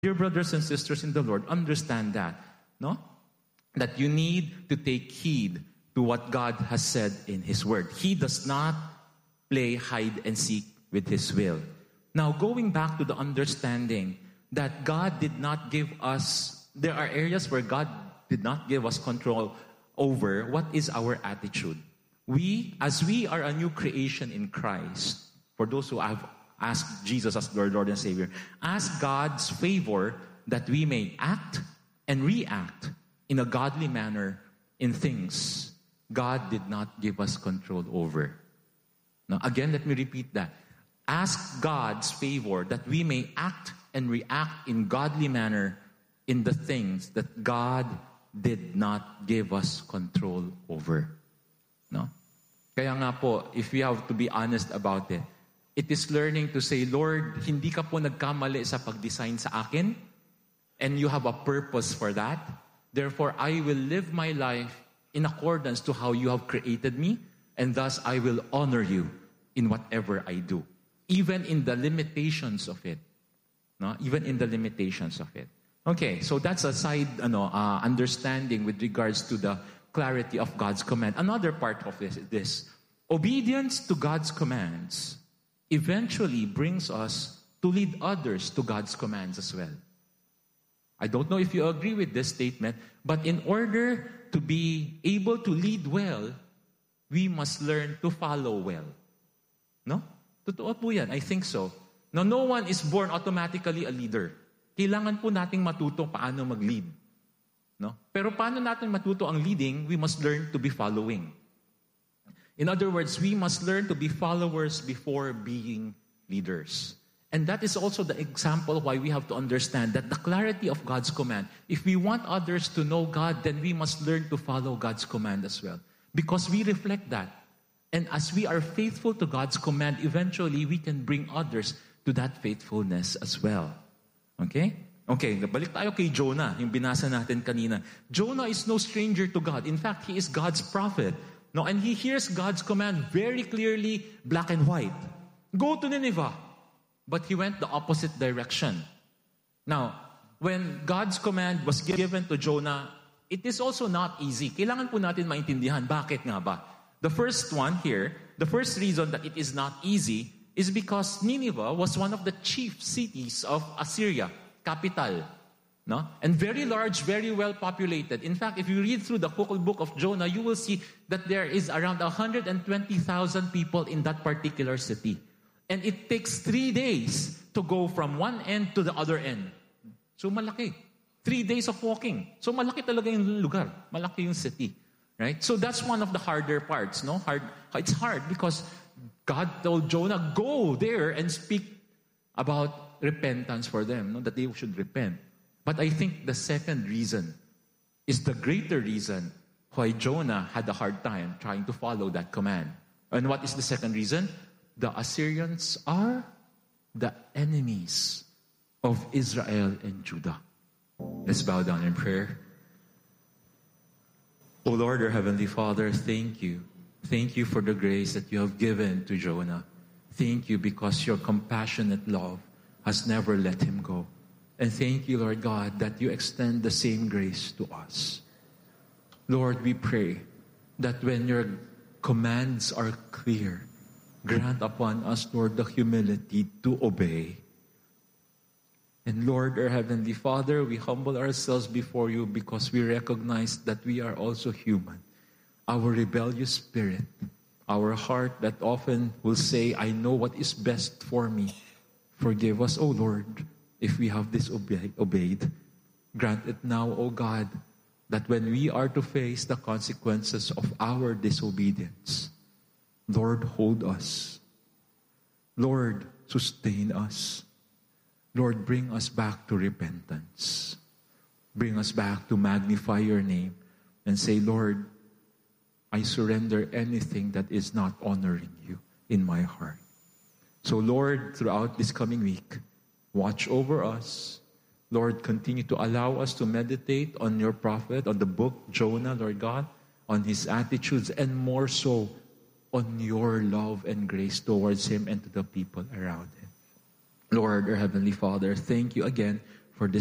Dear brothers and sisters in the Lord, understand that, no? That you need to take heed to what God has said in His Word. He does not play hide and seek with His will. Now, going back to the understanding that God did not give us, there are areas where God did not give us control over. What is our attitude? As we are a new creation in Christ, for those who have asked Jesus as their Lord and Savior, ask God's favor that we may act and react in a godly manner in things God did not give us control over. Now, again, let me repeat that. Ask God's favor that we may act and react in godly manner in the things that God did not give us control over. No? Kaya nga po, if we have to be honest about it, it is learning to say, Lord, hindi ka po nagkamali sa pag-design sa akin, and you have a purpose for that. Therefore, I will live my life in accordance to how you have created me, and thus I will honor you in whatever I do, even in the limitations of it. No? Even in the limitations of it. Okay, so that's a side understanding with regards to the clarity of God's command. Another part of this. Obedience to God's commands eventually brings us to lead others to God's commands as well. I don't know if you agree with this statement, but in order to be able to lead well, we must learn to follow well. No? Totoo po yan. I think so. Now, no one is born automatically a leader. Kailangan po nating matuto paano mag-lead. No? Pero paano natin matuto ang leading? We must learn to be following. In other words, we must learn to be followers before being leaders. And that is also the example why we have to understand that the clarity of God's command. If we want others to know God, then we must learn to follow God's command as well. Because we reflect that. And as we are faithful to God's command, eventually we can bring others to that faithfulness as well. Okay? Okay, balik tayo kay Jonah, yung binasa natin kanina. Jonah is no stranger to God. In fact, he is God's prophet. No, and he hears God's command very clearly, black and white. Go to Nineveh. But he went the opposite direction. Now, when God's command was given to Jonah, it is also not easy. Kailangan po natin maintindihan, bakit nga ba? The first one here, the first reason that it is not easy is because Nineveh was one of the chief cities of Assyria, capital. No? And very large, very well populated. In fact, if you read through the whole book of Jonah, you will see that there is around 120,000 people in that particular city. And it takes 3 days to go from one end to the other end. So malaki. 3 days of walking. So malaki talaga yung lugar. Malaki yung city. Right? So that's one of the harder parts. No? It's hard because God told Jonah, go there and speak about repentance for them. No? That they should repent. But I think the second reason is the greater reason why Jonah had a hard time trying to follow that command. And what is the second reason? The Assyrians are the enemies of Israel and Judah. Let's bow down in prayer. O Lord, our Heavenly Father, thank you. Thank you for the grace that you have given to Jonah. Thank you because your compassionate love has never let him go. And thank you, Lord God, that you extend the same grace to us. Lord, we pray that when your commands are clear, grant upon us, Lord, the humility to obey. And Lord, our Heavenly Father, we humble ourselves before you because we recognize that we are also human. Our rebellious spirit, our heart that often will say, I know what is best for me. Forgive us, O Lord, if we have disobeyed. Grant it now, O God, that when we are to face the consequences of our disobedience, Lord, hold us. Lord, sustain us. Lord, bring us back to repentance. Bring us back to magnify your name and say, Lord, I surrender anything that is not honoring you in my heart. So Lord, throughout this coming week, watch over us. Lord, continue to allow us to meditate on your prophet, on the book Jonah, Lord God, on his attitudes, and more so on your love and grace towards him and to the people around him. Lord, our Heavenly Father, thank you again